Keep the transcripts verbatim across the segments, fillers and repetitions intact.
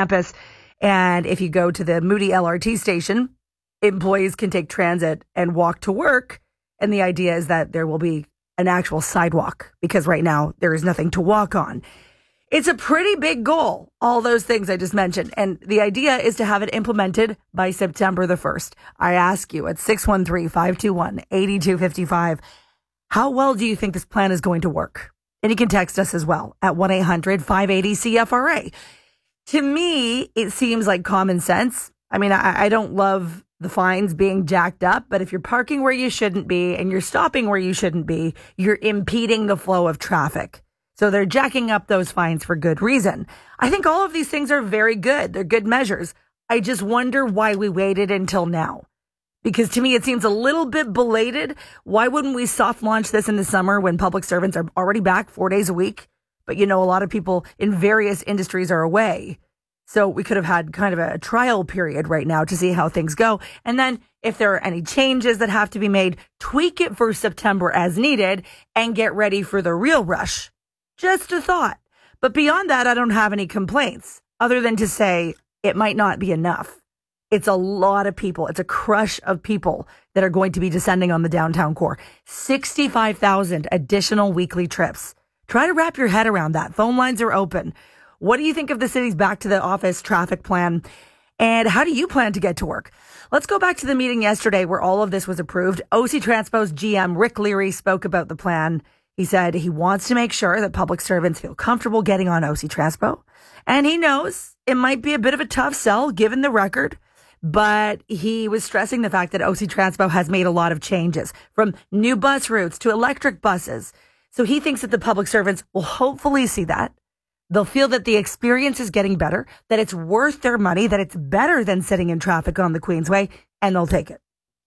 campus. And if you go to the Moody L R T station, employees can take transit and walk to work. And the idea is that there will be an actual sidewalk because right now there is nothing to walk on. It's a pretty big goal, all those things I just mentioned. And the idea is to have it implemented by September the first. I ask you at six one three, five two one, eight two five five, how well do you think this plan is going to work? And you can text us as well at one eight hundred, five eight zero, C F R A. To me, it seems like common sense. I mean, I, I don't love the fines being jacked up, but if you're parking where you shouldn't be and you're stopping where you shouldn't be, you're impeding the flow of traffic. So they're jacking up those fines for good reason. I think all of these things are very good. They're good measures. I just wonder why we waited until now. Because to me, it seems a little bit belated. Why wouldn't we soft launch this in the summer when public servants are already back four days a week? But, you know, a lot of people in various industries are away. So we could have had kind of a trial period right now to see how things go. And then if there are any changes that have to be made, tweak it for September as needed and get ready for the real rush. Just a thought. But beyond that, I don't have any complaints other than to say it might not be enough. It's a lot of people. It's a crush of people that are going to be descending on the downtown core. sixty-five thousand additional weekly trips. Try to wrap your head around that. Phone lines are open. What do you think of the city's back to the office traffic plan? And how do you plan to get to work? Let's go back to the meeting yesterday where all of this was approved. O C Transpo's G M Rick Leary spoke about the plan. He said he wants to make sure that public servants feel comfortable getting on O C Transpo. And he knows it might be a bit of a tough sell given the record. But he was stressing the fact that O C Transpo has made a lot of changes from new bus routes to electric buses. So he thinks that the public servants will hopefully see that. They'll feel that the experience is getting better, that it's worth their money, that it's better than sitting in traffic on the Queensway, and they'll take it.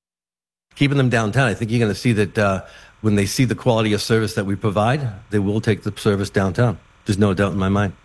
Keeping them downtown, I think you're going to see that uh, when they see the quality of service that we provide, they will take the service downtown. There's no doubt in my mind.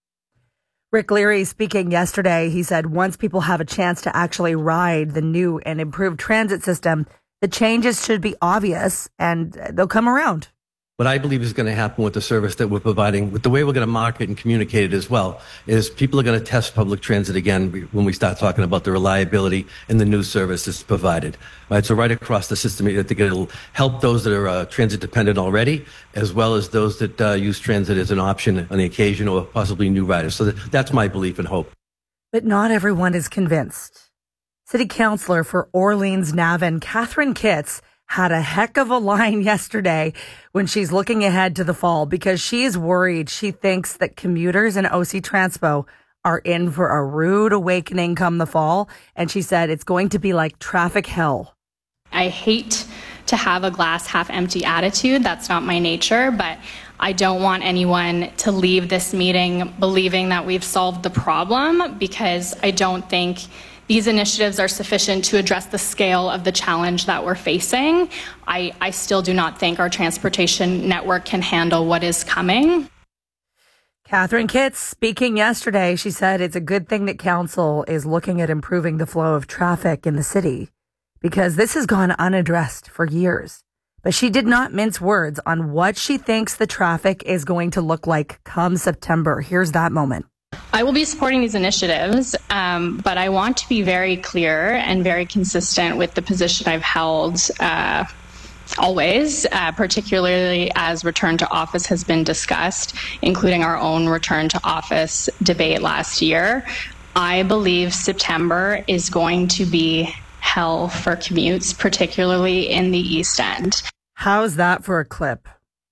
Rick Leary speaking yesterday, he said once people have a chance to actually ride the new and improved transit system, the changes should be obvious and they'll come around. What I believe is going to happen with the service that we're providing, with the way we're going to market and communicate it as well, is people are going to test public transit again when we start talking about the reliability and the new service that's provided. Right, so right across the system, I think it'll help those that are uh, transit dependent already, as well as those that uh, use transit as an option on the occasion or possibly new riders. So that, that's my belief and hope. But not everyone is convinced. City Councillor for Orleans Navan, Catherine Kitts, had a heck of a line yesterday when she's looking ahead to the fall because she is worried. She thinks that commuters and O C Transpo are in for a rude awakening come the fall. And she said it's going to be like traffic hell. I hate to have a glass half empty attitude. That's not my nature, but I don't want anyone to leave this meeting believing that we've solved the problem because I don't think these initiatives are sufficient to address the scale of the challenge that we're facing. I, I still do not think our transportation network can handle what is coming. Catherine Kitts speaking yesterday, she said it's a good thing that council is looking at improving the flow of traffic in the city because this has gone unaddressed for years. But she did not mince words on what she thinks the traffic is going to look like come September. Here's that moment. I will be supporting these initiatives, um, but I want to be very clear and very consistent with the position I've held uh, always, uh, particularly as return to office has been discussed, including our own return to office debate last year. I believe September is going to be hell for commutes, particularly in the East End. How's that for a clip?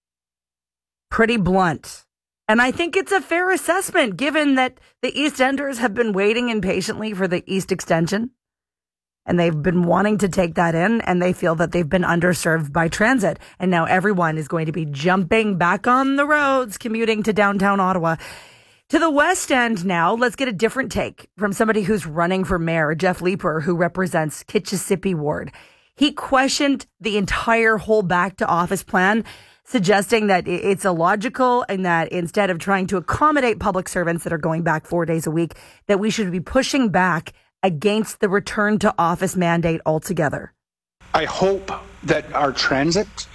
Pretty blunt. And I think it's a fair assessment, given that the East Enders have been waiting impatiently for the East Extension. And they've been wanting to take that in, and they feel that they've been underserved by transit. And now everyone is going to be jumping back on the roads, commuting to downtown Ottawa. To the West End now, let's get a different take from somebody who's running for mayor, Jeff Leeper, who represents Kitchissippi Ward. He questioned the entire whole back to office plan, suggesting that it's illogical and that instead of trying to accommodate public servants that are going back four days a week, that we should be pushing back against the return to office mandate altogether. I hope that our transit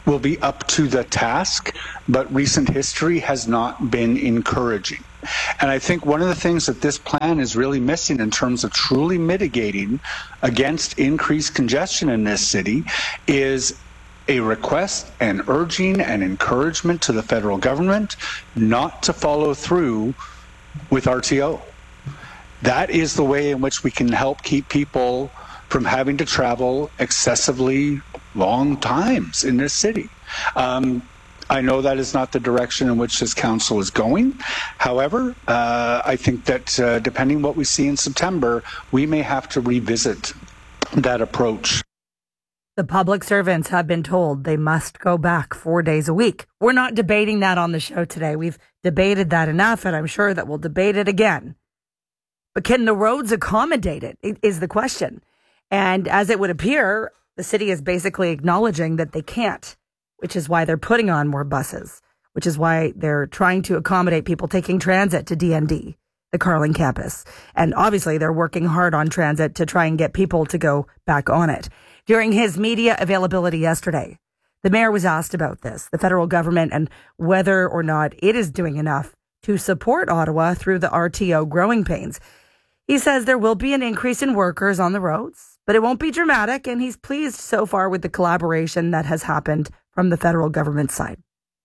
will be up to the task, but recent history has not been encouraging. And I think one of the things that this plan is really missing in terms of truly mitigating against increased congestion in this city is a request and urging and encouragement to the federal government not to follow through with R T O. That is the way in which we can help keep people from having to travel excessively long times in this city. Um, I know that is not the direction in which this council is going. However, uh, I think that uh, depending what we see in September, we may have to revisit that approach. The public servants have been told they must go back four days a week. We're not debating that on the show today. We've debated that enough, and I'm sure that we'll debate it again. But can the roads accommodate it, is the question. And as it would appear, the city is basically acknowledging that they can't, which is why they're putting on more buses, which is why they're trying to accommodate people taking transit to D N D, the Carling campus. And obviously they're working hard on transit to try and get people to go back on it. During his media availability yesterday, the mayor was asked about this, the federal government, and whether or not it is doing enough to support Ottawa through the R T O growing pains. He says there will be an increase in workers on the roads, but it won't be dramatic, and he's pleased so far with the collaboration that has happened from the federal government side.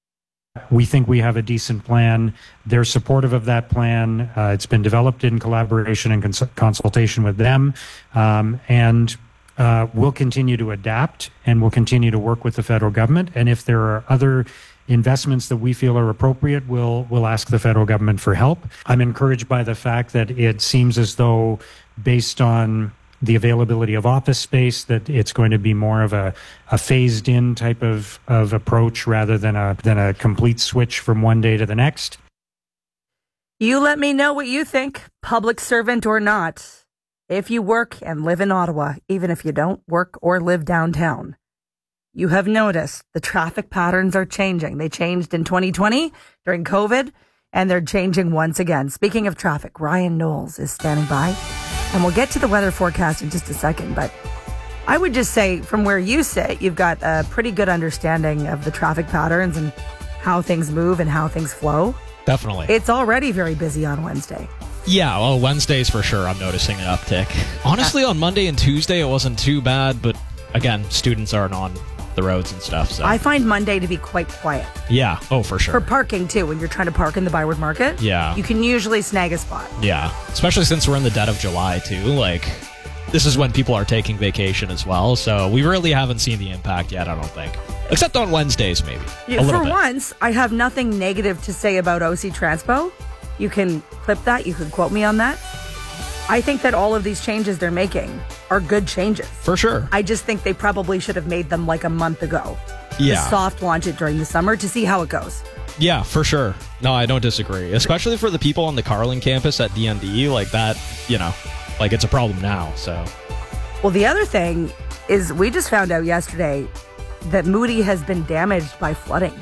We think we have a decent plan. They're supportive of that plan. Uh, it's been developed in collaboration and cons- consultation with them, um, and uh, we'll continue to adapt, and we'll continue to work with the federal government. And if there are other investments that we feel are appropriate, we'll we'll ask the federal government for help. I'm encouraged by the fact that it seems as though, based on the availability of office space, that it's going to be more of a, a phased in type of, of approach rather than a than a complete switch from one day to the next. You let me know what you think, public servant or not. If you work and live in Ottawa, even if you don't work or live downtown, you have noticed the traffic patterns are changing. They changed in twenty twenty during COVID, and they're changing once again. Speaking of traffic, Ryan Knowles is standing by, and we'll get to the weather forecast in just a second. But I would just say, from where you sit, you've got a pretty good understanding of the traffic patterns and how things move and how things flow. Definitely. It's already very busy on Wednesday. Yeah, well, Wednesdays for sure, I'm noticing an uptick. Honestly, on Monday and Tuesday, it wasn't too bad, but again, students aren't on the roads and stuff. So I find Monday to be quite quiet. Yeah, oh, for sure. For parking, too, when you're trying to park in the Byward Market. Yeah. You can usually snag a spot. Yeah, especially since we're in the dead of July, too. Like, this is when people are taking vacation as well, so we really haven't seen the impact yet, I don't think. Except on Wednesdays, maybe. Yeah, a little for bit. once, I have nothing negative to say about O C Transpo. You can clip that. You can quote me on that. I think that all of these changes they're making are good changes. For sure. I just think they probably should have made them like a month ago. Yeah. To soft launch it during the summer to see how it goes. Yeah, for sure. No, I don't disagree. Especially for the people on the Carling campus at D N D, like that, you know, like it's a problem now, so. Well, the other thing is we just found out yesterday that Moody has been damaged by flooding.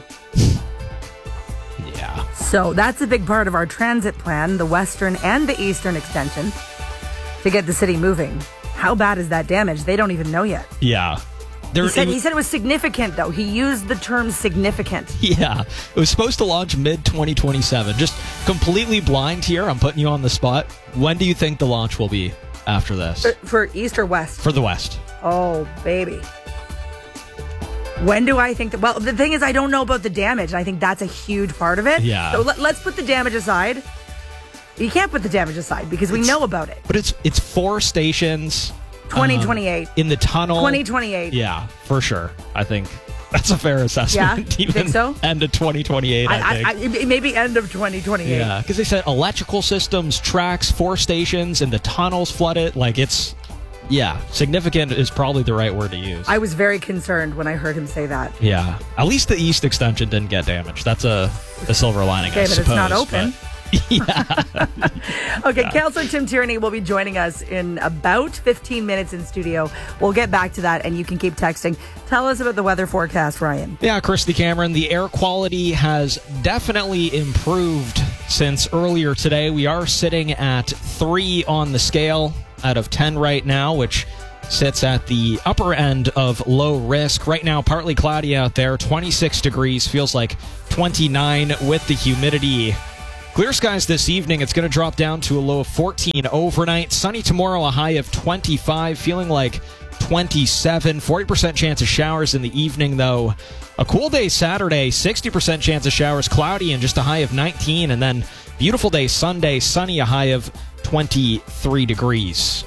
Yeah. So that's a big part of our transit plan, the western and the eastern extension, to get the city moving. How bad is that damage? They don't even know yet. Yeah. There, he, said, it, he said it was significant, though. He used the term significant. Yeah. It was supposed to launch mid twenty twenty-seven. Just completely blind here. I'm putting you on the spot. When do you think the launch will be after this? For, for east or west? For the west. Oh, baby. When do I think that? Well, the thing is, I don't know about the damage. And I think that's a huge part of it. Yeah. So let, let's put the damage aside. You can't put the damage aside because we it's, know about it. But it's it's four stations. twenty twenty-eight. Um, in the tunnel. twenty twenty-eight. Yeah, for sure. I think that's a fair assessment. Yeah, you think so? End of twenty twenty-eight, I, I think. I, I, maybe end of twenty twenty-eight. Yeah, because they said electrical systems, tracks, four stations, and the tunnels flooded. Like, it's, yeah, significant is probably the right word to use. I was very concerned when I heard him say that. Yeah. At least the east extension didn't get damaged. That's a, a silver lining, okay, I but suppose. it's not open. But, yeah. Okay, yeah. Councillor Tim Tierney will be joining us in about fifteen minutes in studio. We'll get back to that, and you can keep texting. Tell us about the weather forecast, Ryan. Yeah, Christy Cameron, the air quality has definitely improved since earlier today. We are sitting at three on the scale out of ten right now, which sits at the upper end of low risk. Right now, partly cloudy out there, twenty-six degrees, feels like twenty-nine with the humidity. Clear skies this evening. It's going to drop down to a low of fourteen overnight. Sunny tomorrow, a high of twenty-five, feeling like twenty-seven. forty percent chance of showers in the evening, though. A cool day Saturday, sixty percent chance of showers, cloudy, and just a high of nineteen. And then beautiful day Sunday, sunny, a high of twenty-three degrees.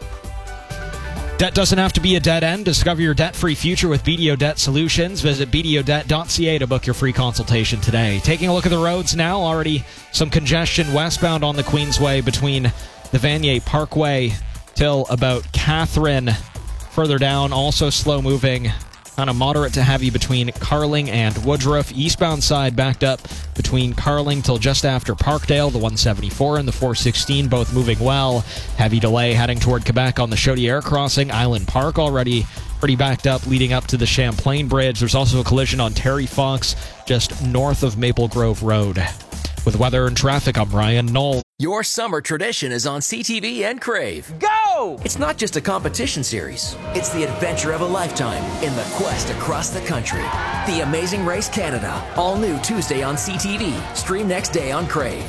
Debt doesn't have to be a dead end. Discover your debt-free future with B D O Debt Solutions. Visit b d o debt dot c a to book your free consultation today. Taking a look at the roads now, already some congestion westbound on the Queensway between the Vanier Parkway till about Catherine. Further down, also slow-moving, kind of moderate to heavy between Carling and Woodruff. Eastbound side backed up between Carling till just after Parkdale. The one seventy-four and the four sixteen both moving well. Heavy delay heading toward Quebec on the Chaudière crossing. Island Park already pretty backed up leading up to the Champlain Bridge. There's also a collision on Terry Fox just north of Maple Grove Road. With weather and traffic, I'm Ryan Knoll. Your summer tradition is on C T V and Crave. Go! It's not just a competition series. It's the adventure of a lifetime in the quest across the country. The Amazing Race Canada. All new Tuesday on C T V. Stream next day on Crave.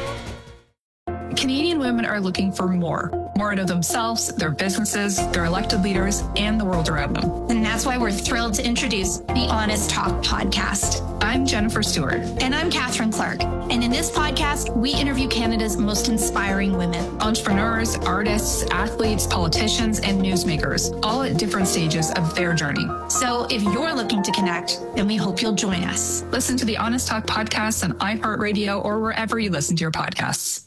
Canadian women are looking for more. More out of themselves, their businesses, their elected leaders, and the world around them. And that's why we're thrilled to introduce the Honest Talk podcast. I'm Jennifer Stewart. And I'm Catherine Clark. And in this podcast, we interview Canada's most inspiring women. Entrepreneurs, artists, athletes, politicians, and newsmakers, all at different stages of their journey. So if you're looking to connect, then we hope you'll join us. Listen to the Honest Talk podcast on iHeartRadio or wherever you listen to your podcasts.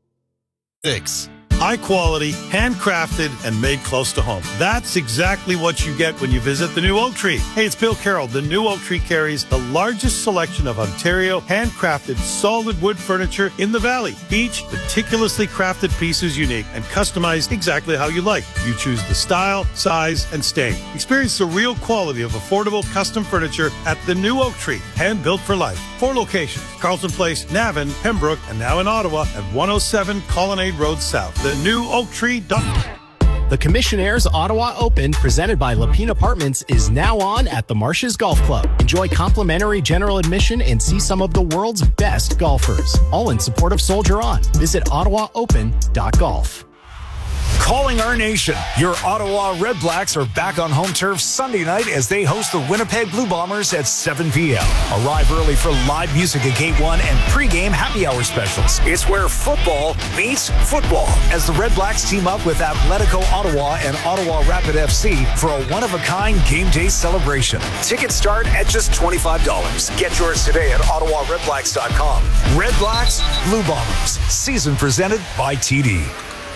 Six. High quality, handcrafted, and made close to home. That's exactly what you get when you visit the new Oak Tree. Hey, it's Bill Carroll. The new Oak Tree carries the largest selection of Ontario handcrafted solid wood furniture in the Valley. Each meticulously crafted piece is unique and customized exactly how you like. You choose the style, size, and stain. Experience the real quality of affordable custom furniture at the new Oak Tree, hand built for life. Four locations: Carlton Place, Navan, Pembroke, and now in Ottawa at one oh seven Colonnade Road South. The new oak tree dot com. The Commissionaires Ottawa Open, presented by Lapine Apartments, is now on at the Marshes Golf Club. Enjoy complimentary general admission and see some of the world's best golfers, all in support of Soldier On. Visit ottawa open dot golf. Calling our nation. Your Ottawa Red Blacks are back on home turf Sunday night as they host the Winnipeg Blue Bombers at seven p.m. Arrive early for live music at Gate one and pregame happy hour specials. It's where football meets football as the Red Blacks team up with Atletico Ottawa and Ottawa Rapid F C for a one-of-a-kind game day celebration. Tickets start at just twenty-five dollars. Get yours today at ottawa red blacks dot com. Red Blacks, Blue Bombers. Season presented by T D.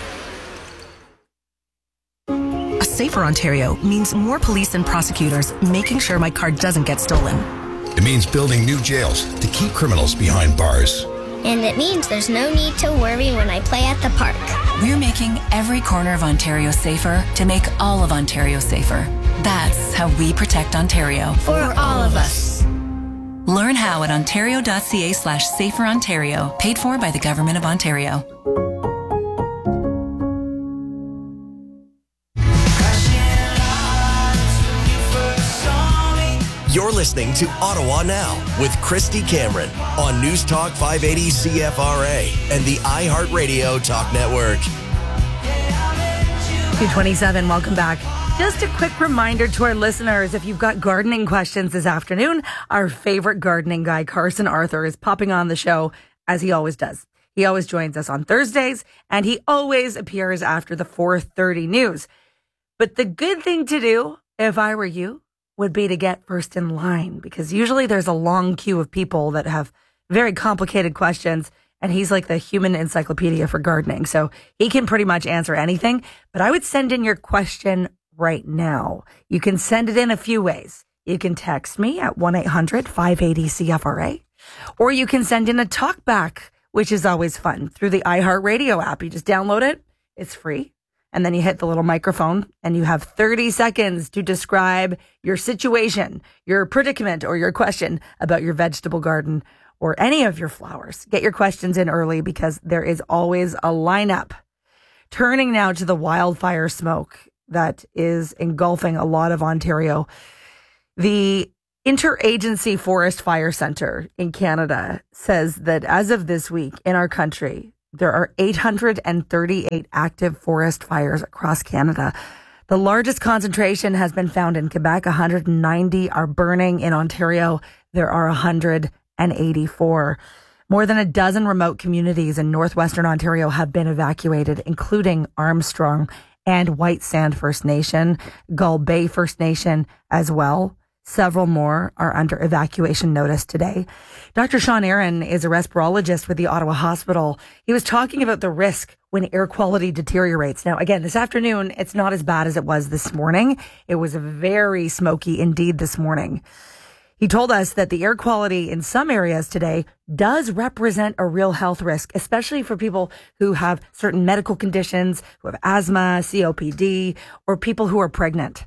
Safer Ontario means more police and prosecutors making sure my car doesn't get stolen. It means building new jails to keep criminals behind bars. And it means there's no need to worry when I play at the park. We're making every corner of Ontario safer to make all of Ontario safer. That's how we protect Ontario. For, For all of us. Learn how at ontario dot c a slash safer Ontario. Paid for by the Government of Ontario. You're listening to Ottawa Now with Christy Cameron on News Talk five eighty C F R A and the iHeartRadio Talk Network. two twenty-seven, welcome back. Just a quick reminder to our listeners, if you've got gardening questions this afternoon, our favorite gardening guy, Carson Arthur, is popping on the show as he always does. He always joins us on Thursdays, and he always appears after the four thirty news. But the good thing to do, if I were you, would be to get first in line, because usually there's a long queue of people that have very complicated questions, and he's like the human encyclopedia for gardening. So he can pretty much answer anything, but I would send in your question right now. You can send it in a few ways. You can text me at one eight hundred five eighty C F R A, or you can send in a talkback, which is always fun, through the iHeartRadio app. You just download it. It's free. And then you hit the little microphone and you have thirty seconds to describe your situation, your predicament, or your question about your vegetable garden or any of your flowers. Get your questions in early because there is always a lineup. Turning now to the wildfire smoke that is engulfing a lot of Ontario. The Interagency Forest Fire Center in Canada says that as of this week in our country, there are eight hundred thirty-eight active forest fires across Canada. The largest concentration has been found in Quebec. one hundred ninety are burning. In Ontario, there are one hundred eighty-four. More than a dozen remote communities in northwestern Ontario have been evacuated, including Armstrong and White Sand First Nation, Gull Bay First Nation as well. Several more are under evacuation notice today. Doctor Sean Aaron is a respirologist with the Ottawa Hospital. He was talking about the risk when air quality deteriorates. Now, again, this afternoon, it's not as bad as it was this morning. It was very smoky indeed this morning. He told us that the air quality in some areas today does represent a real health risk, especially for people who have certain medical conditions, who have asthma, C O P D, or people who are pregnant.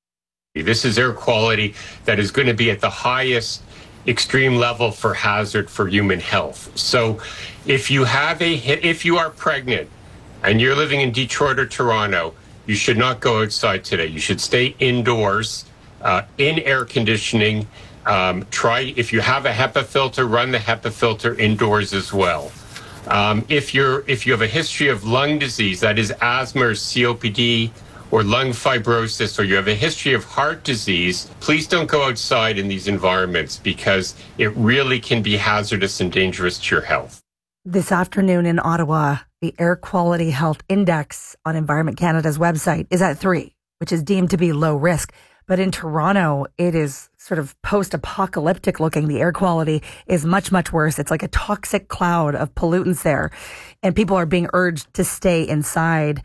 This is air quality that is going to be at the highest extreme level for hazard for human health. So if you have a if you are pregnant and you're living in Detroit or Toronto, you should not go outside today. You should stay indoors uh, in air conditioning. Um, try, if you have a HEPA filter, run the HEPA filter indoors as well. Um, if you're if you have a history of lung disease, that is asthma or C O P D, or lung fibrosis, or you have a history of heart disease, please don't go outside in these environments because it really can be hazardous and dangerous to your health. This afternoon in Ottawa, the Air Quality Health Index on Environment Canada's website is at three, which is deemed to be low risk. But in Toronto, it is sort of post-apocalyptic looking. The air quality is much, much worse. It's like a toxic cloud of pollutants there, and people are being urged to stay inside.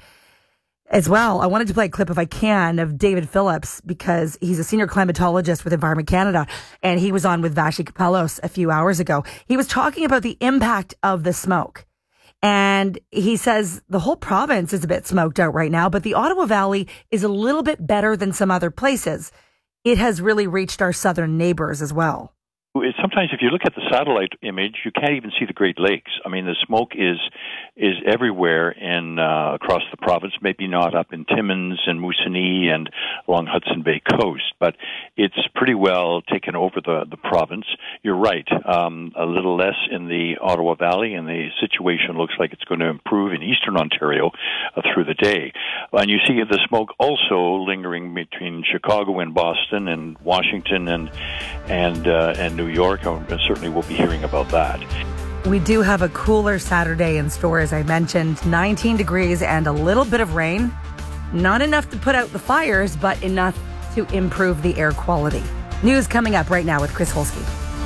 As well, I wanted to play a clip, if I can, of David Phillips, because he's a senior climatologist with Environment Canada, and he was on with Vashi Kapelos a few hours ago. He was talking about the impact of the smoke. And he says the whole province is a bit smoked out right now, but the Ottawa Valley is a little bit better than some other places. It has really reached our southern neighbors as well. Sometimes if you look at the satellite image, you can't even see the Great Lakes. I mean, the smoke is is everywhere in uh, across the province, maybe not up in Timmins and Moosonee and along Hudson Bay coast, but it's pretty well taken over the, the province. You're right, um, a little less in the Ottawa Valley, and the situation looks like it's going to improve in eastern Ontario uh, through the day. And you see the smoke also lingering between Chicago and Boston and Washington and and uh, and New York. And certainly we'll be hearing about that. We do have a cooler Saturday in store, as I mentioned. nineteen degrees and a little bit of rain. Not enough to put out the fires, but enough to improve the air quality. News coming up right now with Chris Holsky.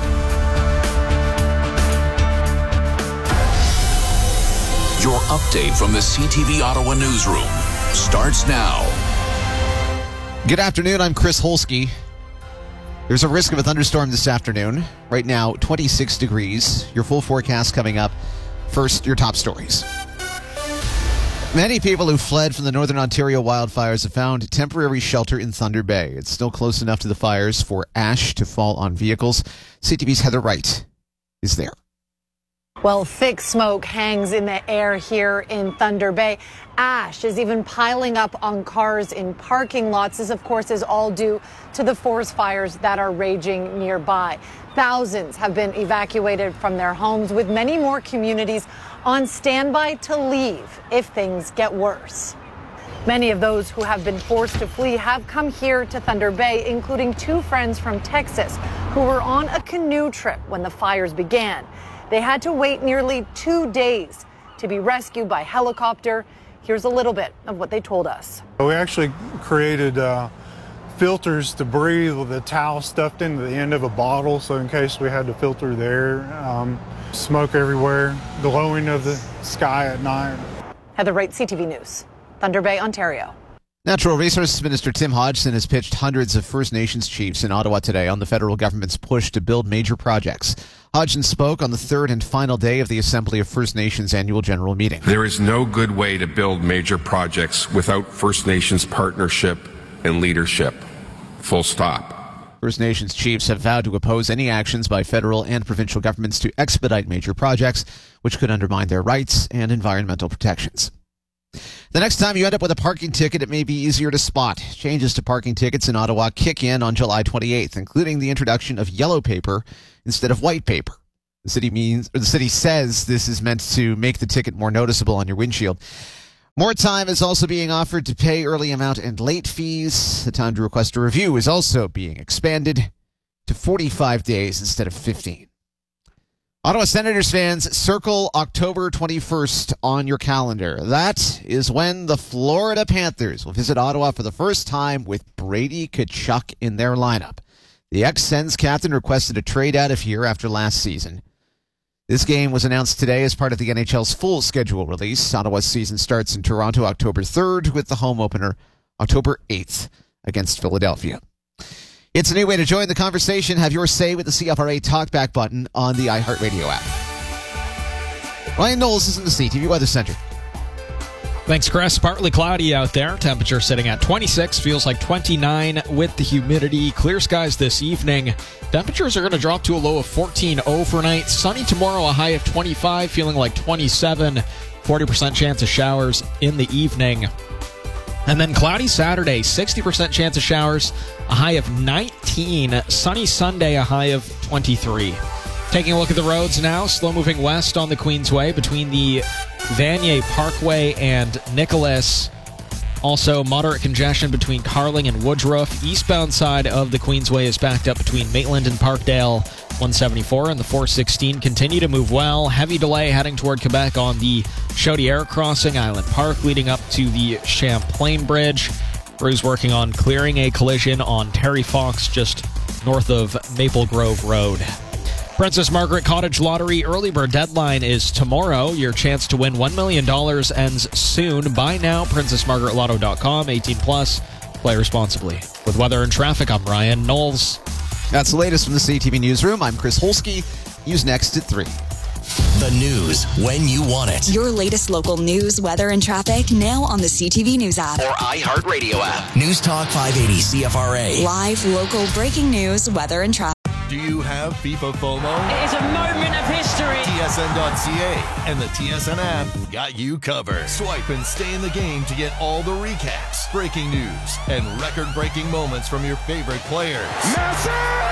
Your update from the C T V Ottawa newsroom starts now. Good afternoon, I'm Chris Holsky. There's a risk of a thunderstorm this afternoon. Right now, twenty-six degrees. Your full forecast coming up. First, your top stories. Many people who fled from the Northern Ontario wildfires have found temporary shelter in Thunder Bay. It's still close enough to the fires for ash to fall on vehicles. C T V's Heather Wright is there. Well, thick smoke hangs in the air here in Thunder Bay. Ash is even piling up on cars in parking lots. This, of course, is all due to the forest fires that are raging nearby. Thousands have been evacuated from their homes, with many more communities on standby to leave if things get worse. Many of those who have been forced to flee have come here to Thunder Bay, including two friends from Texas who were on a canoe trip when the fires began. They had to wait nearly two days to be rescued by helicopter. Here's a little bit of what they told us. We actually created uh, filters to breathe with a towel stuffed into the end of a bottle, so in case we had to filter there. Um, smoke everywhere, glowing of the sky at night. Heather Wright, C T V News, Thunder Bay, Ontario. Natural Resources Minister Tim Hodgson has pitched hundreds of First Nations chiefs in Ottawa today on the federal government's push to build major projects. Hodgson spoke on the third and final day of the Assembly of First Nations annual general meeting. There is no good way to build major projects without First Nations partnership and leadership. Full stop. First Nations chiefs have vowed to oppose any actions by federal and provincial governments to expedite major projects, which could undermine their rights and environmental protections. The next time you end up with a parking ticket, it may be easier to spot. Changes to parking tickets in Ottawa kick in on July twenty-eighth, including the introduction of yellow paper instead of white paper. The city means, or the city says this is meant to make the ticket more noticeable on your windshield. More time is also being offered to pay early amount and late fees. The time to request a review is also being expanded to forty-five days instead of fifteen. Ottawa Senators fans, circle October twenty-first on your calendar. That is when the Florida Panthers will visit Ottawa for the first time with Brady Tkachuk in their lineup. The ex-Sens captain requested a trade out of here after last season. This game was announced today as part of the N H L's full schedule release. Ottawa's season starts in Toronto October third with the home opener October eighth against Philadelphia. It's a new way to join the conversation. Have your say with the C F R A Talkback button on the iHeartRadio app. Ryan Knowles is in the C T V Weather Center. Thanks, Chris. Partly cloudy out there. Temperature sitting at twenty-six. Feels like twenty-nine with the humidity. Clear skies this evening. Temperatures are going to drop to a low of fourteen overnight. Sunny tomorrow, a high of twenty-five. Feeling like twenty-seven. forty percent chance of showers in the evening. And then cloudy Saturday, sixty percent chance of showers, a high of nineteen. Sunny Sunday, a high of twenty-three. Taking a look at the roads now, slow moving west on the Queensway between the Vanier Parkway and Nicholas. Also, moderate congestion between Carling and Woodruff. Eastbound side of the Queensway is backed up between Maitland and Parkdale. one seventy-four and the four sixteen continue to move well. Heavy delay heading toward Quebec on the Chaudière crossing, Island Park, leading up to the Champlain Bridge. Crews working on clearing a collision on Terry Fox just north of Maple Grove Road. Princess Margaret Cottage Lottery early bird deadline is tomorrow. Your chance to win one million dollars ends soon. Buy now, princess margaret lotto dot com, eighteen plus. Play responsibly. With weather and traffic, I'm Ryan Knowles. That's the latest from the C T V Newsroom. I'm Chris Holsky. News next at three. The news when you want it. Your latest local news, weather, and traffic now on the C T V News app. Or iHeartRadio app. News Talk five eighty C F R A. Live, local, breaking news, weather, and traffic. Do you have FIFA FOMO? It is a moment of history. T S N dot C A and the T S N app got you covered. Swipe and stay in the game to get all the recaps, breaking news, and record-breaking moments from your favorite players. Messi!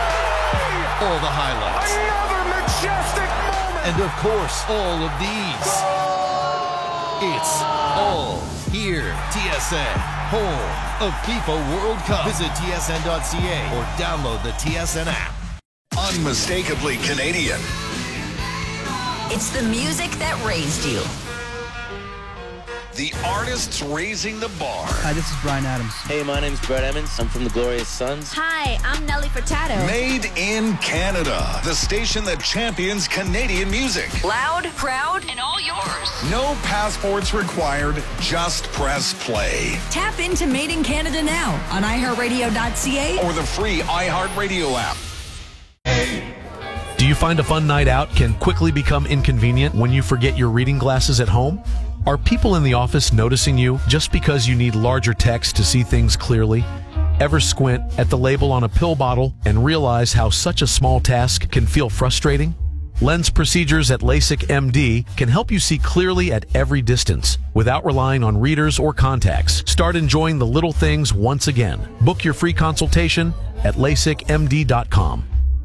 All the highlights. Another majestic moment! And of course, all of these. It's all here. T S N, home of FIFA World Cup. Visit T S N dot C A or download the T S N app. Unmistakably Canadian. It's the music that raised you. The artists raising the bar. Hi, this is Brian Adams. Hey, my name's Brett Emmons. I'm from the Glorious Sons. Hi, I'm Nelly Furtado. Made in Canada. The station that champions Canadian music. Loud, proud, and all yours. No passports required. Just press play. Tap into Made in Canada now on i heart radio dot c a or the free iHeartRadio app. Do you find a fun night out can quickly become inconvenient when you forget your reading glasses at home? Are people in the office noticing you just because you need larger text to see things clearly? Ever squint at the label on a pill bottle and realize how such a small task can feel frustrating? Lens procedures at LASIK M D can help you see clearly at every distance without relying on readers or contacts. Start enjoying the little things once again. Book your free consultation at lasik m d dot com.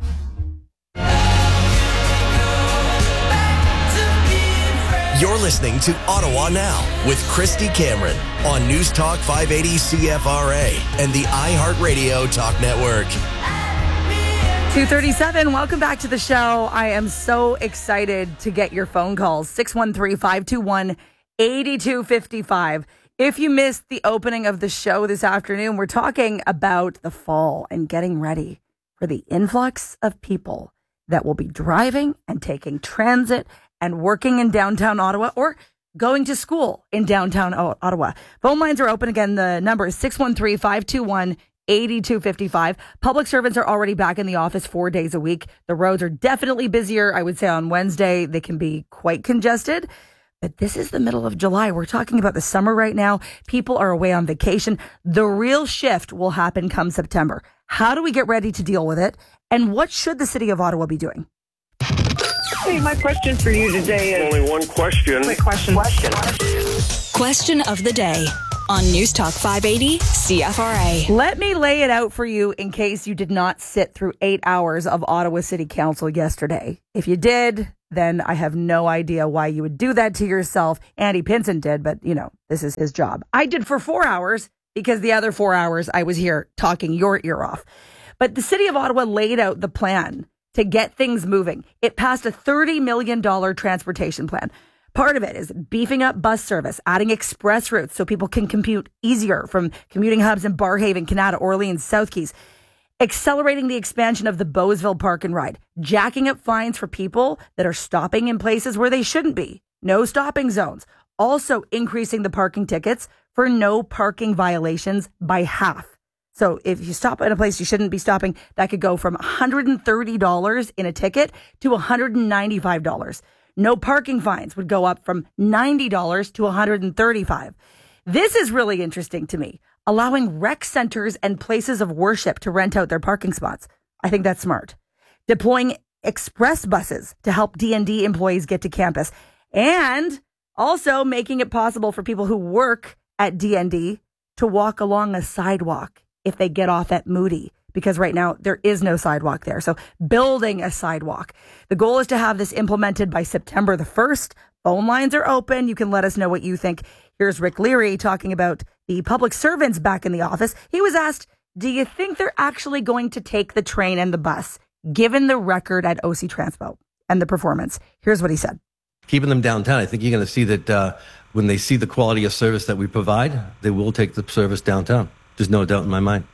You're listening to Ottawa Now with Christy Cameron on News Talk five eighty C F R A and the iHeartRadio Talk Network. two thirty-seven, welcome back to the show. I am so excited to get your phone calls. six one three, five two one, eight two five five. If you missed the opening of the show this afternoon, we're talking about the fall and getting ready for the influx of people that will be driving and taking transit and working in downtown Ottawa or going to school in downtown o- Ottawa. Phone lines are open again. The number is six one three, five two one, eight two five five. Public servants are already back in the office four days a week. The roads are definitely busier. I would say on Wednesday, they can be quite congested. But this is the middle of July. We're talking about the summer right now. People are away on vacation. The real shift will happen come September. How do we get ready to deal with it? And what should the city of Ottawa be doing? Hey, my question for you today is... Only one question. Quick question. question. Question of the day on News Talk five eighty C F R A. Let me lay it out for you in case you did not sit through eight hours of Ottawa City Council yesterday. If you did, then I have no idea why you would do that to yourself. Andy Pinson did, but, you know, this is his job. I did for four hours because the other four hours I was here talking your ear off. But the City of Ottawa laid out the plan to get things moving. It passed a thirty million dollars transportation plan. Part of it is beefing up bus service, adding express routes so people can commute easier from commuting hubs in Barrhaven, Canada, Orleans, South Keys. Accelerating the expansion of the Bowesville Park and Ride. Jacking up fines for people that are stopping in places where they shouldn't be. No stopping zones. Also increasing the parking tickets for no parking violations by half. So if you stop at a place you shouldn't be stopping, that could go from one hundred thirty dollars in a ticket to one hundred ninety-five dollars. No parking fines would go up from ninety dollars to one hundred thirty-five dollars. This is really interesting to me, allowing rec centers and places of worship to rent out their parking spots. I think that's smart. Deploying express buses to help D and D employees get to campus, and also making it possible for people who work at D and D to walk along a sidewalk if they get off at Moody. Because right now there is no sidewalk there. So building a sidewalk. The goal is to have this implemented by September the first. Phone lines are open. You can let us know what you think. Here's Rick Leary talking about the public servants back in the office. He was asked, do you think they're actually going to take the train and the bus, given the record at O C Transpo and the performance? Here's what he said. Keeping them downtown, I think you're going to see that uh, when they see the quality of service that we provide, they will take the service downtown. There's no doubt in my mind.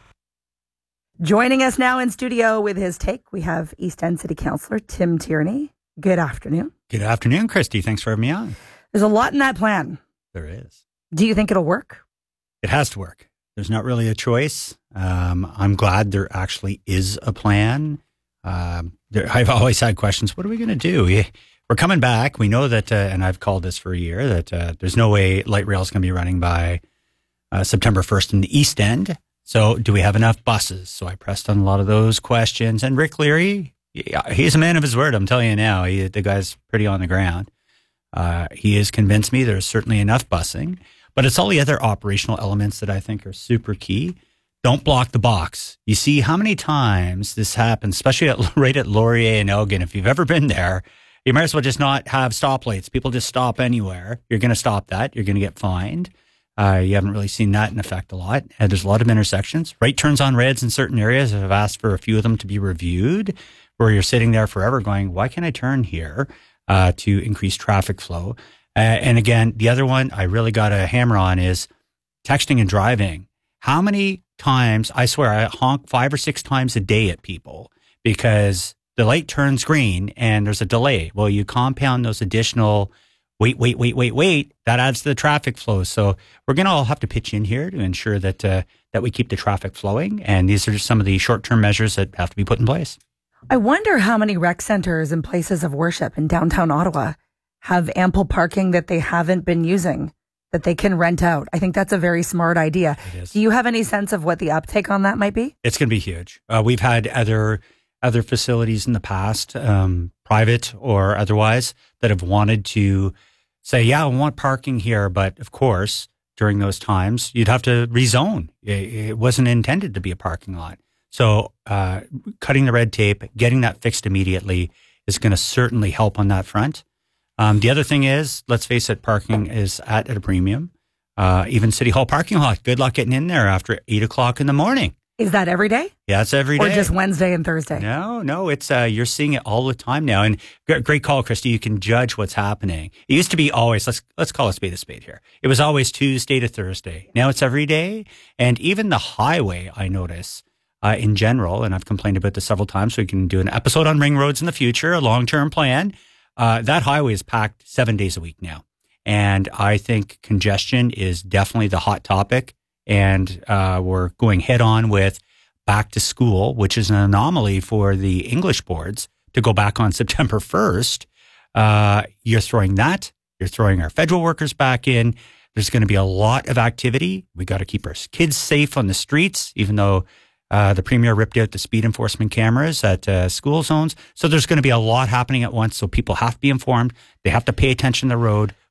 Joining us now in studio with his take, we have East End City Councillor Tim Tierney. Good afternoon. Good afternoon, Christy. Thanks for having me on. There's a lot in that plan. There is. Do you think it'll work? It has to work. There's not really a choice. Um, I'm glad there actually is a plan. Um, there, I've always had questions. What are we going to do? We, we're coming back. We know that, uh, and I've called this for a year, that uh, there's no way light rail is going to be running by uh, September first in the East End. So do we have enough buses? So I pressed on a lot of those questions. And Rick Leary, he's a man of his word. I'm telling you now, he, the guy's pretty on the ground. Uh, he has convinced me there's certainly enough busing, but it's all the other operational elements that I think are super key. Don't block the box. You see how many times this happens, especially at, right at Laurier and Elgin. If you've ever been there, you might as well just not have stoplights. People just stop anywhere. You're going to stop that. You're going to get fined. Uh, you haven't really seen that in effect a lot. And there's a lot of intersections. Right turns on reds in certain areas. I've asked for a few of them to be reviewed, where you're sitting there forever going, why can't I turn here uh, to increase traffic flow? Uh, and again, the other one I really got to hammer on is texting and driving. How many times, I swear, I honk five or six times a day at people because the light turns green and there's a delay. Well, you compound those additional wait, wait, wait, wait, wait, that adds to the traffic flow. So we're going to all have to pitch in here to ensure that uh, that we keep the traffic flowing. And these are just some of the short-term measures that have to be put in place. I wonder how many rec centers and places of worship in downtown Ottawa have ample parking that they haven't been using, that they can rent out. I think that's a very smart idea. Do you have any sense of what the uptake on that might be? It's going to be huge. Uh, we've had other other facilities in the past, um, private or otherwise, that have wanted to say, yeah, I want parking here. But of course, during those times, you'd have to rezone. It wasn't intended to be a parking lot. So uh, cutting the red tape, getting that fixed immediately is going to certainly help on that front. Um, the other thing is, let's face it, parking is at, at a premium. Uh, even City Hall parking lot, good luck getting in there after eight o'clock in the morning. Is that every day? Yeah, it's every day. Or just Wednesday and Thursday? No, no, it's uh, you're seeing it all the time now. And great call, Christy. You can judge what's happening. It used to be always, let's let's call a spade a spade here. It was always Tuesday to Thursday. Now it's every day. And even the highway, I notice, uh, in general, and I've complained about this several times, so we can do an episode on ring roads in the future, a long-term plan. Uh, that highway is packed seven days a week now. And I think congestion is definitely the hot topic. And uh, we're going head on with back to school, which is an anomaly for the English boards to go back on September first. Uh, you're throwing that. You're throwing our federal workers back in. There's going to be a lot of activity. We got to keep our kids safe on the streets, even though uh, the Premier ripped out the speed enforcement cameras at uh, school zones. So there's going to be a lot happening at once. So people have to be informed. They have to pay attention to the road,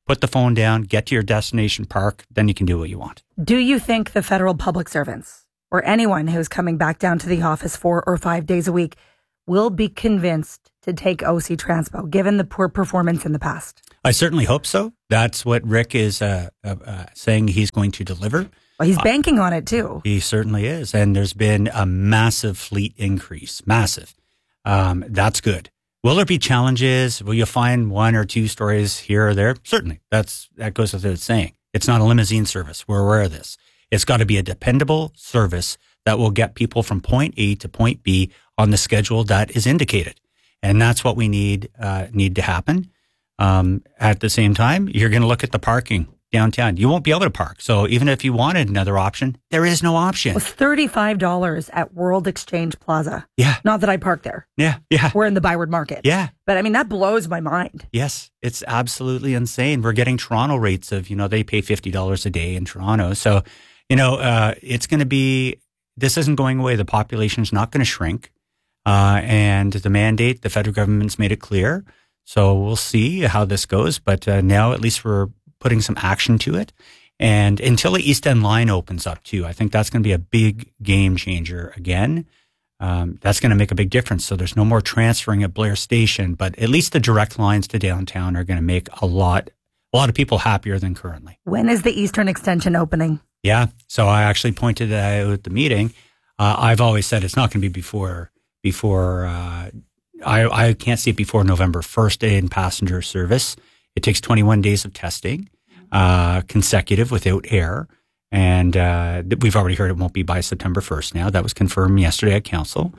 put the phone down, get to your destination park, then you can do what you want. Do you think the federal public servants or anyone who's coming back down to the office four or five days a week will be convinced to take O C Transpo, given the poor performance in the past? I certainly hope so. That's what Rick is uh, uh, uh, saying he's going to deliver. Well, he's banking on it too. He certainly is. And there's been a massive fleet increase. Massive. Um, that's good. Will there be challenges? Will you find one or two stories here or there? Certainly. That's that goes without saying. It's not a limousine service. We're aware of this. It's got to be a dependable service that will get people from point A to point B on the schedule that is indicated. And that's what we need uh, need to happen. Um, at the same time, you're going to look at the parking downtown. You won't be able to park. So even if you wanted another option, there is no option. It's thirty-five dollars at World Exchange Plaza. Yeah. Not that I park there. Yeah. Yeah. We're in the Byward Market. Yeah. But I mean, that blows my mind. Yes. It's absolutely insane. We're getting Toronto rates of, you know, they pay fifty dollars a day in Toronto. So, you know, uh, it's going to be, this isn't going away. The population's not going to shrink. Uh, and the mandate, the federal government's made it clear. So we'll see how this goes. But uh, now at least we're putting some action to it. And until the East End line opens up too, I think that's going to be a big game changer again. Um, that's going to make a big difference. So there's no more transferring at Blair Station, but at least the direct lines to downtown are going to make a lot, a lot of people happier than currently. When is the Eastern Extension opening? Yeah. So I actually pointed that out at the meeting. Uh, I've always said it's not going to be before, before, uh, I, I can't see it before November first in passenger service. It takes twenty-one days of testing, uh, consecutive without air. And uh, we've already heard it won't be by September first now. That was confirmed yesterday at council.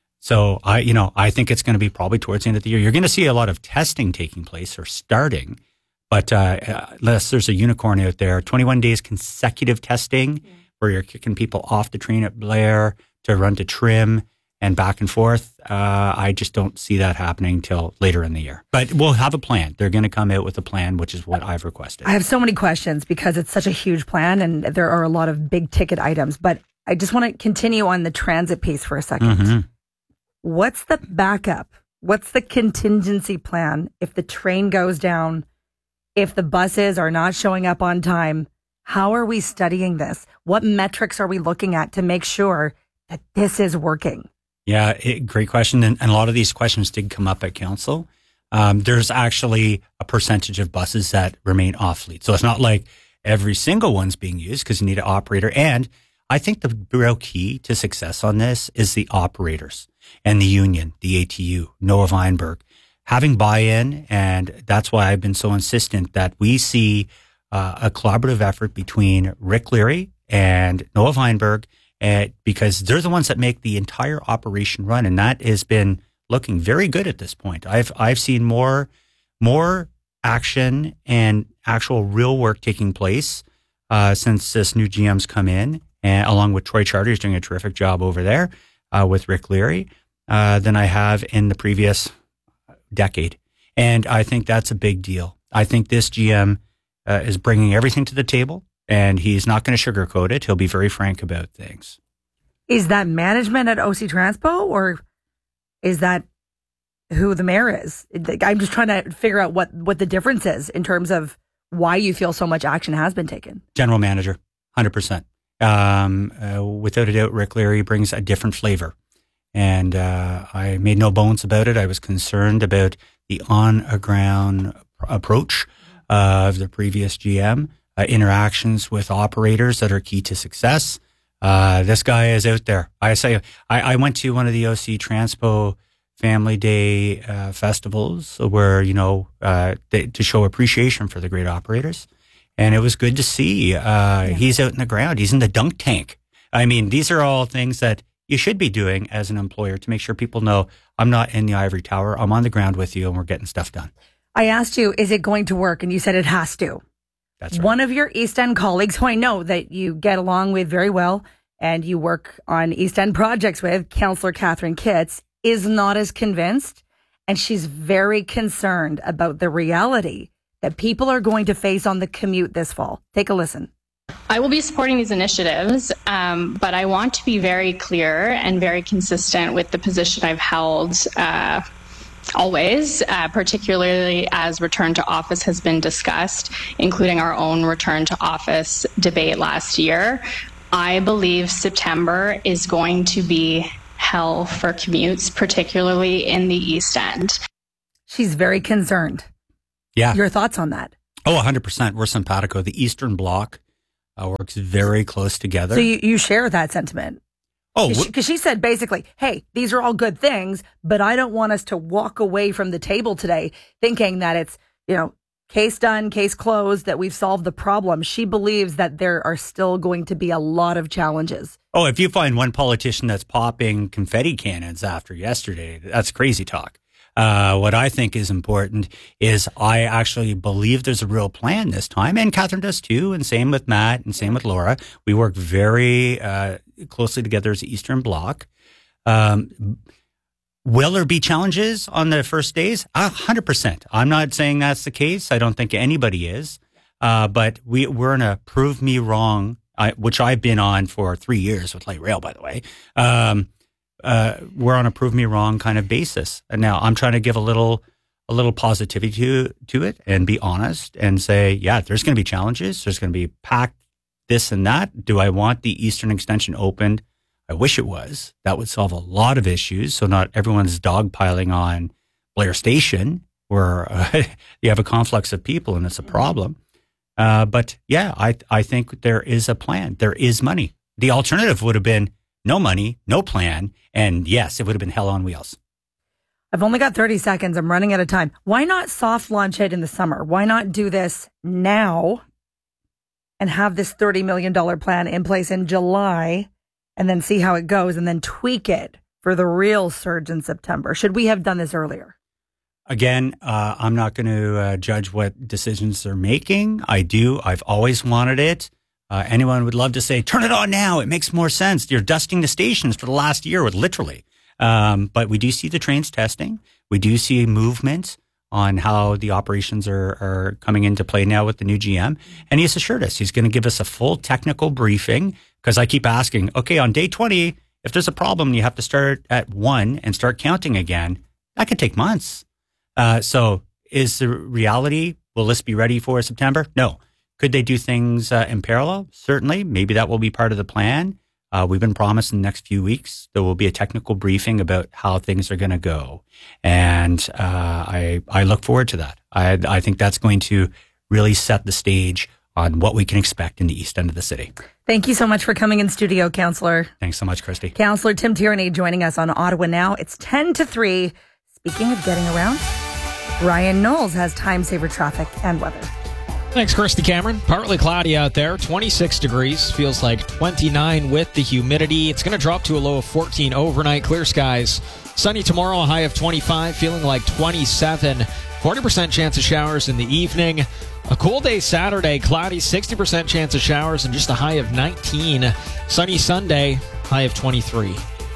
So I, you know, I think it's going to be probably towards the end of the year. You're going to see a lot of testing taking place or starting. But uh, unless there's a unicorn out there, twenty-one days consecutive testing yeah. where you're kicking people off the train at Blair to run to Trim and back and forth. Uh, I just don't see that happening till later in the year. But we'll have a plan. They're going to come out with a plan, which is what I've requested. I have so many questions because it's such a huge plan and there are a lot of big ticket items. But I just want to continue on the transit piece for a second. Mm-hmm. What's the backup? What's the contingency plan if the train goes down, if the buses are not showing up on time? How are we studying this? What metrics are we looking at to make sure that this is working? Yeah, it, great question. And, and a lot of these questions did come up at council. Um, there's actually a percentage of buses that remain off fleet. So it's not like every single one's being used because you need an operator. And I think the real key to success on this is the operators and the union, the A T U, Noah Weinberg, having buy-in. And that's why I've been so insistent that we see uh, a collaborative effort between Rick Leary and Noah Weinberg, and because they're the ones that make the entire operation run, and that has been looking very good at this point. I've I've seen more more action and actual real work taking place uh, since this new G M's come in, and along with Troy Charter, who's doing a terrific job over there uh, with Rick Leary, uh, than I have in the previous decade. And I think that's a big deal. I think this G M uh, is bringing everything to the table. And he's not going to sugarcoat it. He'll be very frank about things. Is that management at O C Transpo, or is that who the mayor is? I'm just trying to figure out what, what the difference is in terms of why you feel so much action has been taken. General manager, one hundred percent. Um, uh, without a doubt, Rick Leary brings a different flavor. And uh, I made no bones about it. I was concerned about the on-ground approach of the previous G M. Uh, interactions with operators that are key to success. Uh, this guy is out there. I say, I, I went to one of the O C Transpo Family Day uh, festivals where, you know, uh, they, to show appreciation for the great operators. And it was good to see. Uh, yeah. He's out in the ground. He's in the dunk tank. I mean, these are all things that you should be doing as an employer to make sure people know I'm not in the ivory tower. I'm on the ground with you and we're getting stuff done. I asked you, is it going to work? And you said it has to. That's right. One of your East End colleagues, who I know that you get along with very well and you work on East End projects with, Councillor Catherine Kitts, is not as convinced. And she's very concerned about the reality that people are going to face on the commute this fall. Take a listen. I will be supporting these initiatives, um, but I want to be very clear and very consistent with the position I've held uh, always, uh, particularly as return to office has been discussed, including our own return to office debate last year. I believe September is going to be hell for commutes, particularly in the East End. She's very concerned. Yeah. Your thoughts on that? Oh, one hundred percent. We're simpatico. The Eastern Bloc uh, works very close together. So you, you share that sentiment? Oh, because she, she said basically, hey, these are all good things, but I don't want us to walk away from the table today thinking that it's, you know, case done, case closed, that we've solved the problem. She believes that there are still going to be a lot of challenges. Oh, if you find one politician that's popping confetti cannons after yesterday, that's crazy talk. Uh, what I think is important is I actually believe there's a real plan this time, and Catherine does too, and same with Matt, and same with Laura. We work very uh, closely together as the Eastern Bloc. Um, will there be challenges on the first days? A hundred percent. I'm not saying that's the case. I don't think anybody is. Uh, but we, we're in a prove me wrong, I, which I've been on for three years with light rail, by the way. Um, Uh, we're on a prove me wrong kind of basis. And now I'm trying to give a little, a little positivity to, to it and be honest and say, yeah, there's going to be challenges. There's going to be packed this and that. Do I want the Eastern Extension opened? I wish it was. That would solve a lot of issues. So not everyone's dogpiling on Blair Station where uh, you have a conflux of people and it's a problem. Uh, but yeah, I, I think there is a plan. There is money. The alternative would have been no money, no plan, and yes, it would have been hell on wheels. I've only got thirty seconds. I'm running out of time. Why not soft launch it in the summer? Why not do this now and have this thirty million dollars plan in place in July and then see how it goes and then tweak it for the real surge in September? Should we have done this earlier? Again, uh, I'm not going to uh, judge what decisions they're making. I do. I've always wanted it. Uh, anyone would love to say, turn it on now. It makes more sense. You're dusting the stations for the last year with literally. Um, but we do see the trains testing. We do see movement on how the operations are, are coming into play now with the new G M. And he's assured us he's going to give us a full technical briefing because I keep asking, okay, on day twenty, if there's a problem, you have to start at one and start counting again. That could take months. Uh, so is the reality, will this be ready for September? No. Could they do things uh, in parallel? Certainly. Maybe that will be part of the plan. Uh, we've been promised in the next few weeks there will be a technical briefing about how things are going to go. And uh, I I look forward to that. I, I think that's going to really set the stage on what we can expect in the east end of the city. Thank you so much for coming in studio, Councillor. Thanks so much, Christy. Councillor Tim Tierney joining us on Ottawa Now. It's ten to three. Speaking of getting around, Ryan Knowles has time-saver traffic and weather. Thanks, Christy Cameron. Partly cloudy out there, twenty-six degrees. Feels like twenty-nine with the humidity. It's going to drop to a low of fourteen overnight. Clear skies. Sunny tomorrow, a high of twenty-five. Feeling like twenty-seven. forty percent chance of showers in the evening. A cool day Saturday, cloudy, sixty percent chance of showers and just a high of nineteen. Sunny Sunday, high of twenty-three.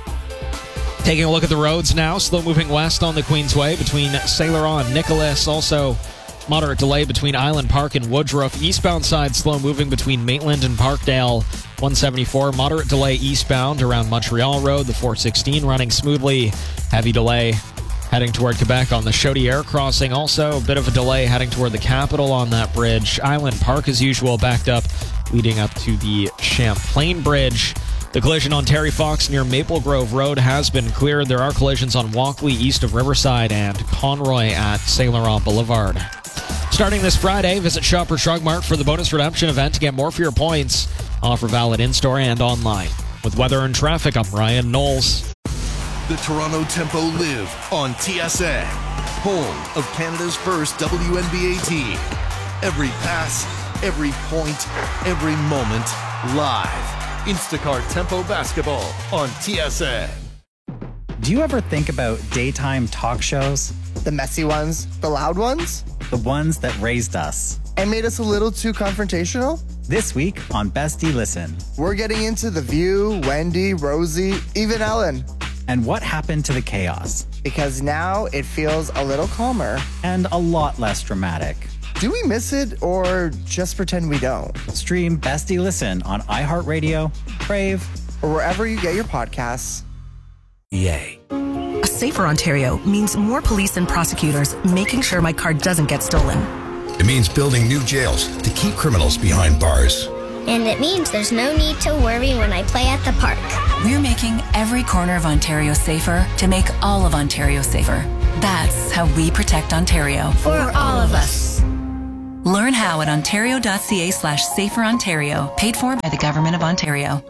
Taking a look at the roads now. Slow moving west on the Queensway between Saint Laurent and Nicholas. Also, moderate delay between Island Park and Woodruff. Eastbound side slow moving between Maitland and Parkdale. one seventy-four, moderate delay eastbound around Montreal Road. The four sixteen running smoothly. Heavy delay heading toward Quebec on the Chaudière crossing. Also, a bit of a delay heading toward the capital on that bridge. Island Park, as usual, backed up leading up to the Champlain Bridge. The collision on Terry Fox near Maple Grove Road has been cleared. There are collisions on Walkley east of Riverside and Conroy at Saint Laurent Boulevard. Starting this Friday, visit Shoppers Drug Mart for the bonus redemption event to get more for your points. Offer valid in-store and online. With weather and traffic, I'm Ryan Knowles. The Toronto Tempo live on T S A, home of Canada's first W N B A team. Every pass, every point, every moment, live. Instacart Tempo Basketball on T S A. Do you ever think about daytime talk shows? The messy ones, the loud ones? The ones that raised us. And made us a little too confrontational? This week on Bestie Listen. We're getting into The View, Wendy, Rosie, even Ellen. And what happened to the chaos? Because now it feels a little calmer. And a lot less dramatic. Do we miss it or just pretend we don't? Stream Bestie Listen on iHeartRadio, Crave, or wherever you get your podcasts. Yay. A Safer Ontario means more police and prosecutors making sure my car doesn't get stolen. It means building new jails to keep criminals behind bars. And it means there's no need to worry when I play at the park. We're making every corner of Ontario safer to make all of Ontario safer. That's how we protect Ontario. For all of us. Learn how at ontario.ca slash safer Ontario. Paid for by the Government of Ontario.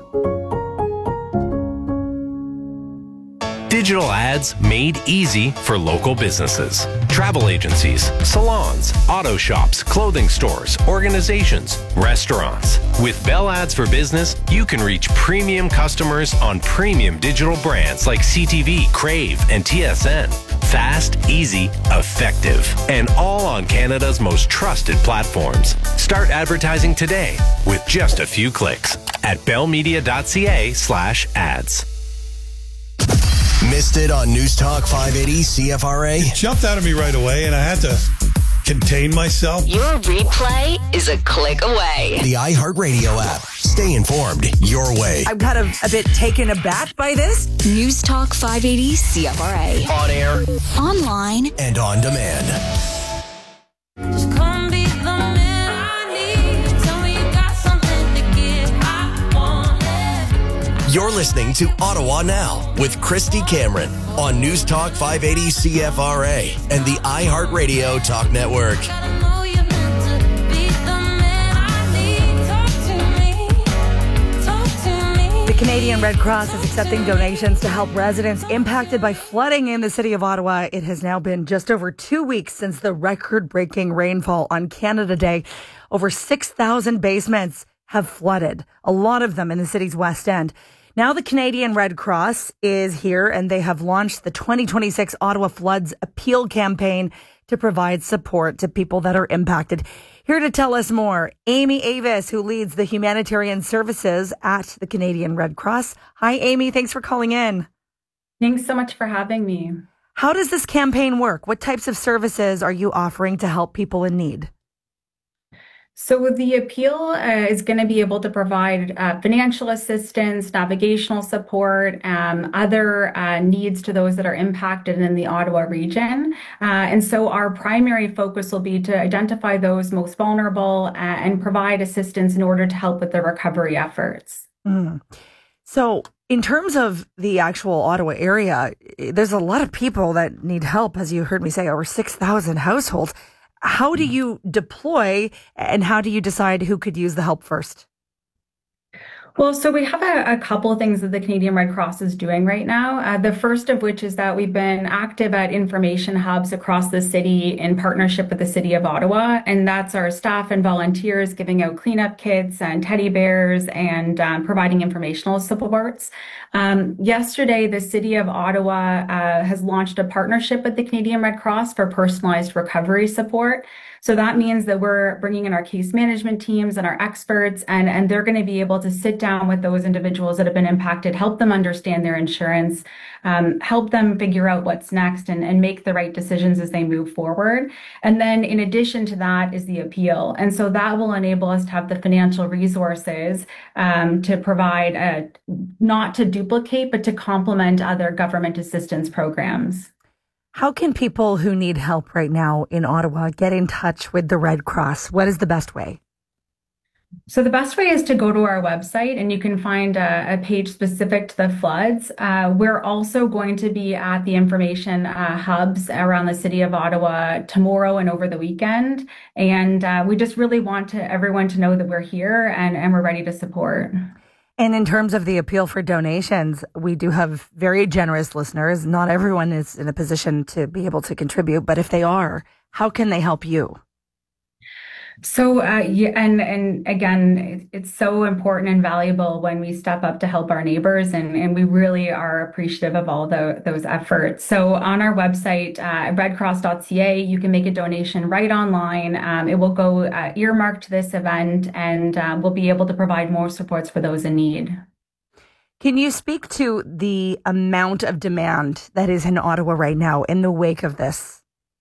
Digital ads made easy for local businesses. Travel agencies, salons, auto shops, clothing stores, organizations, restaurants. With Bell Ads for Business, you can reach premium customers on premium digital brands like C T V, Crave, and T S N. Fast, easy, effective, and all on Canada's most trusted platforms. Start advertising today with just a few clicks at bellmedia.ca slash ads. Missed it on News Talk five eighty C F R A? It jumped out of me right away, and I had to contain myself. Your replay is a click away. The iHeartRadio app. Stay informed your way. I'm kind of a bit taken aback by this. News Talk five eighty C F R A. On air, online, and on demand. Just come be the man I need. Tell me you got something to give. I want it. You're listening to Ottawa Now with Christy Cameron on News Talk five eighty C F R A and the iHeartRadio Talk Network. The Canadian Red Cross is accepting donations to help residents impacted by flooding in the city of Ottawa. It has now been just over two weeks since the record-breaking rainfall on Canada Day. Over six thousand basements have flooded, a lot of them in the city's West End. Now the Canadian Red Cross is here, and they have launched the twenty twenty-six Ottawa Floods Appeal Campaign to provide support to people that are impacted. Here to tell us more, Amy Avis, who leads the humanitarian services at the Canadian Red Cross. Hi, Amy. Thanks for calling in. Thanks so much for having me. How does this campaign work? What types of services are you offering to help people in need? So the appeal uh, is going to be able to provide uh, financial assistance, navigational support, um, other uh, needs to those that are impacted in the Ottawa region. Uh, and so our primary focus will be to identify those most vulnerable uh, and provide assistance in order to help with the recovery efforts. Mm. So in terms of the actual Ottawa area, there's a lot of people that need help, as you heard me say, over six thousand households. How do you deploy and how do you decide who could use the help first? Well, so we have a, a couple of things that the Canadian Red Cross is doing right now. Uh, the first of which is that we've been active at information hubs across the city in partnership with the City of Ottawa. And that's our staff and volunteers giving out cleanup kits and teddy bears and um, providing informational supports. Um, yesterday, the City of Ottawa uh, has launched a partnership with the Canadian Red Cross for personalized recovery support. So that means that we're bringing in our case management teams and our experts, and, and they're going to be able to sit down with those individuals that have been impacted, help them understand their insurance, um, help them figure out what's next and, and make the right decisions as they move forward. And then in addition to that is the appeal. And so that will enable us to have the financial resources um, to provide, a, not to duplicate, but to complement other government assistance programs. How can people who need help right now in Ottawa get in touch with the Red Cross? What is the best way? So the best way is to go to our website and you can find a, a page specific to the floods. Uh, we're also going to be at the information uh, hubs around the City of Ottawa tomorrow and over the weekend. And uh, we just really want to, everyone to know that we're here and, and we're ready to support. And in terms of the appeal for donations, we do have very generous listeners. Not everyone is in a position to be able to contribute, but if they are, how can they help you? So, uh, yeah, and, and again, it's so important and valuable when we step up to help our neighbors, and, and we really are appreciative of all the, those efforts. So on our website, uh, red cross dot c a, you can make a donation right online. Um, it will go uh, earmarked to this event, and uh, we'll be able to provide more supports for those in need. Can you speak to the amount of demand that is in Ottawa right now in the wake of this?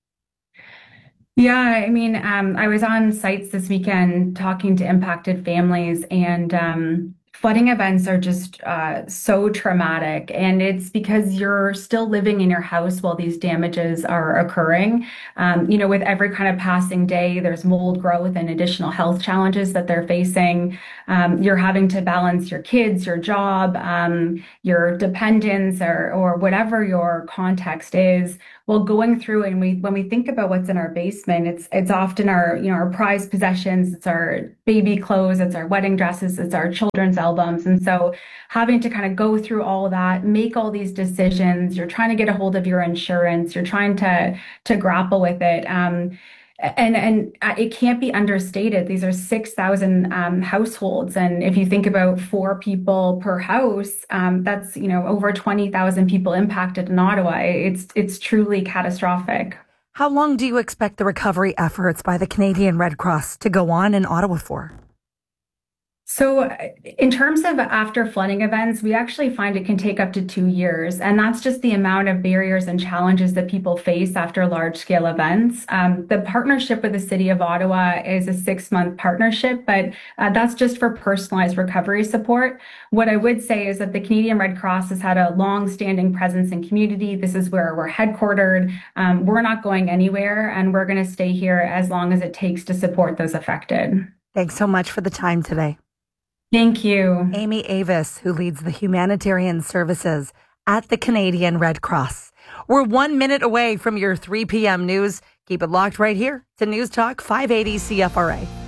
Yeah, I mean, um, I was on sites this weekend talking to impacted families, and um, flooding events are just uh, so traumatic, and it's because you're still living in your house while these damages are occurring. Um, you know, with every kind of passing day, there's mold growth and additional health challenges that they're facing. Um, you're having to balance your kids, your job, um, your dependents, or or whatever your context is. Well, going through and we when we think about what's in our basement, it's it's often our you know our prized possessions, it's our baby clothes, it's our wedding dresses, it's our children's albums, and so having to kind of go through all of that, make all these decisions, you're trying to get a hold of your insurance, you're trying to to grapple with it. Um, And and it can't be understated. These are six thousand um, households, and if you think about four people per house, um, that's you know over twenty thousand people impacted in Ottawa. It's it's truly catastrophic. How long do you expect the recovery efforts by the Canadian Red Cross to go on in Ottawa for? So in terms of after flooding events, we actually find it can take up to two years. And that's just the amount of barriers and challenges that people face after large scale events. Um, the partnership with the City of Ottawa is a six month partnership, but uh, that's just for personalized recovery support. What I would say is that the Canadian Red Cross has had a long standing presence in community. This is where we're headquartered. Um, we're not going anywhere, and we're going to stay here as long as it takes to support those affected. Thanks so much for the time today. Thank you. Amy Avis, who leads the humanitarian services at the Canadian Red Cross. We're one minute away from your three p.m. news. Keep it locked right here to News Talk five eighty C F R A.